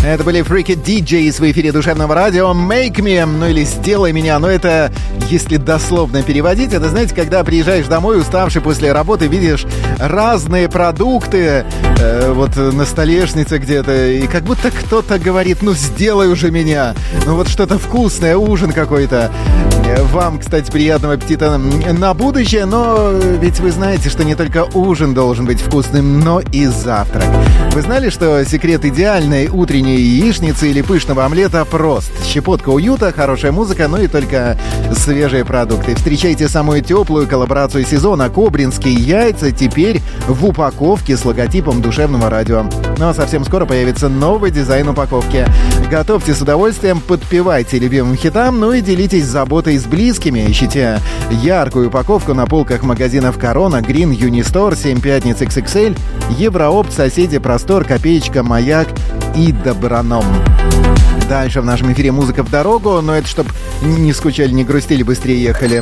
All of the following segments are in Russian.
Это были Freaky DJs в эфире душевного радио. Make me, ну или сделай меня. Но это, если дословно переводить, это, знаете, когда приезжаешь домой, уставший после работы, видишь разные продукты вот на столешнице где-то, и как будто кто-то говорит: ну сделай уже меня. Ну вот что-то вкусное, ужин какой-то. Вам, кстати, приятного аппетита на будущее. Но ведь вы знаете, что не только ужин должен быть вкусным, но и завтрак. Вы знали, что секрет идеальной утренней яичницы или пышного омлета прост? Щепотка уюта, хорошая музыка, ну и только свежие продукты. Встречайте самую теплую коллаборацию сезона. Кобринские яйца теперь в упаковке с логотипом душевного радио. Ну а совсем скоро появится новый дизайн упаковки. Готовьте с удовольствием, подпевайте любимым хитам, ну и делитесь заботой с близкими. Ищите яркую упаковку на полках магазинов Корона, Грин, Юнистор, 7 пятниц XXL, Евроопт, Соседи, Простор, Копеечка, Маяк и Доброном. Дальше в нашем эфире музыка в дорогу, но это чтоб не скучали, не грустили, быстрее ехали.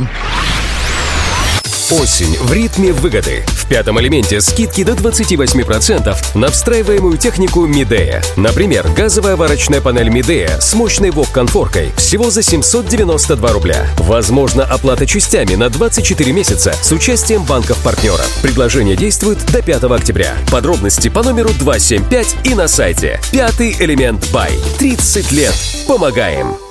Осень в ритме выгоды. В «Пятом элементе» скидки до 28% на встраиваемую технику Midea. Например, газовая варочная панель Midea с мощной ВОК-конфоркой всего за 792 рубля. Возможно оплата частями на 24 месяца с участием банков-партнеров. Предложение действует до 5 октября. Подробности по номеру 275 и на сайте. «Пятый элемент Бай». 30 лет. Помогаем.